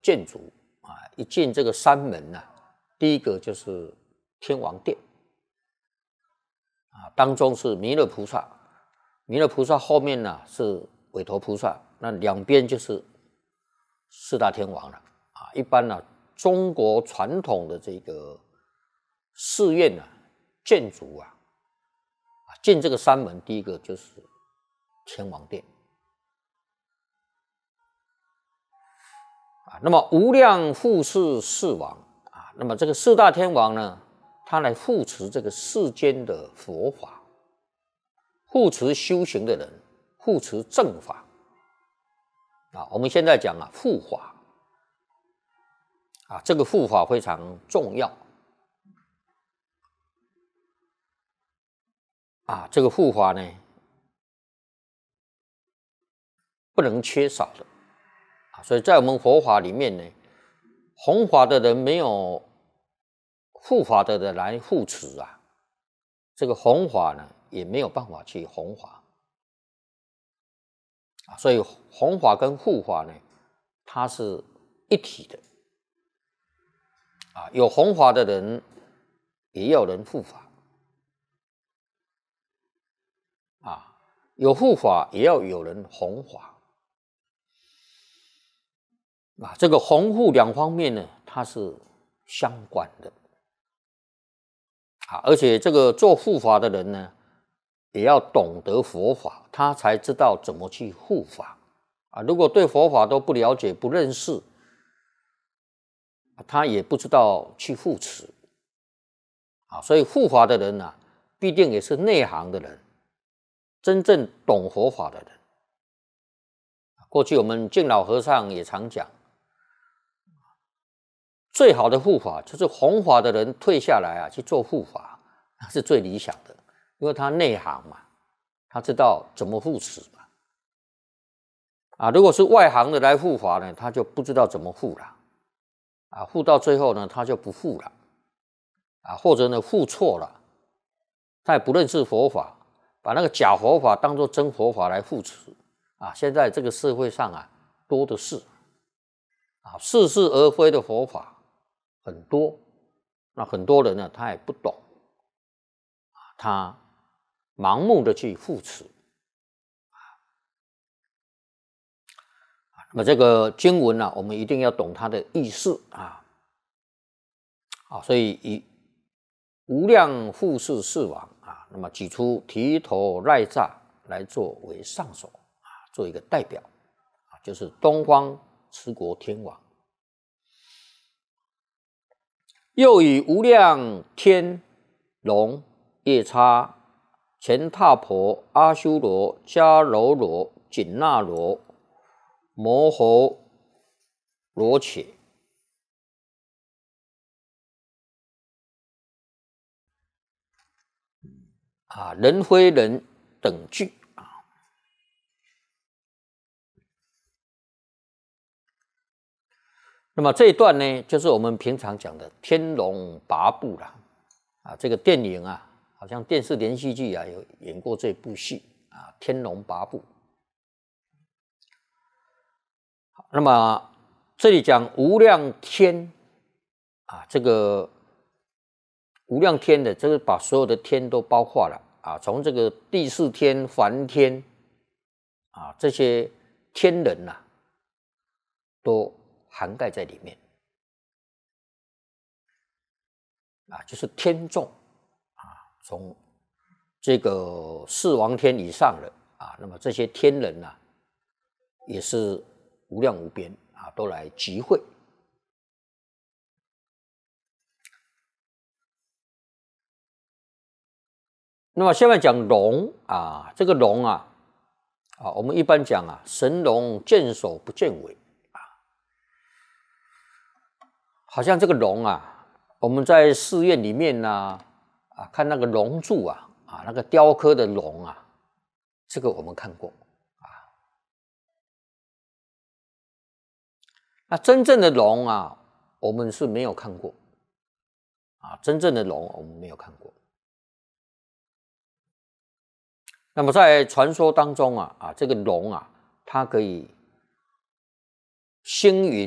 建筑啊，一进这个山门啊，第一个就是天王殿啊，当中是弥勒菩萨，弥勒菩萨后面呢是韦陀菩萨，那两边就是四大天王了啊。一般呢，中国传统的这个寺院啊，建筑啊，进这个山门，第一个就是天王殿啊。那么无量护世四王啊，那么这个四大天王呢，他来护持这个世间的佛法，护持修行的人，护持正法啊。我们现在讲啊，护法啊，这个护法非常重要啊，这个护法呢不能缺少的啊。所以在我们佛法里面呢，弘法的人没有护法的人来护持啊，这个弘法呢也没有办法去弘法啊。所以弘法跟护法呢，它是一体的啊。有弘法的人，也有人护法啊。有护法，也要有人弘法啊。这个弘护两方面呢，它是相关的啊。而且这个做护法的人呢，也要懂得佛法，他才知道怎么去护法啊。如果对佛法都不了解、不认识，他也不知道去护持啊。所以护法的人啊，必定也是内行的人，真正懂佛法的人。过去我们净老和尚也常讲，最好的护法就是弘法的人退下来啊，去做护法，那是最理想的，因为他内行嘛，他知道怎么护持嘛。啊，如果是外行的来护法呢，他就不知道怎么护了啊，护到最后呢，他就不护了啊，或者呢护错了，他也不认识佛法，把那个假佛法当作真佛法来护持啊。现在这个社会上啊，多的是啊，似是而非的佛法很多，那很多人呢，他也不懂啊，他盲目的去护持啊。那么这个经文呢，我们一定要懂它的意思啊。啊，所以以无量护世四王啊，那么举出提头赖吒来作为上首啊，做一个代表啊，就是东方持国天王。又以无量天龙夜叉乾闼婆阿修罗迦楼罗紧那罗摩诃罗伽啊，人非人等句啊。那么这一段呢，就是我们平常讲的《天龙八部》啦啊。这个电影啊，好像电视连续剧啊，有演过这部戏啊，《天龙八部》。那么这里讲无量天啊，这个无量天的，这个把所有的天都包括了啊，从这个第四天、梵天啊，这些天人呐，都涵盖在里面啊，就是天众啊，从这个四王天以上的啊，那么这些天人呐，也是无量无边啊，都来集会。那么下面讲龙啊，这个龙啊，我们一般讲啊，神龙见首不见尾啊，好像这个龙啊，我们在寺院里面呢看那个龙柱啊，那个雕刻的龙啊，这个我们看过啊。那真正的龙啊，我们是没有看过啊，真正的龙我们没有看过。那么在传说当中啊，这个龙啊，它可以星云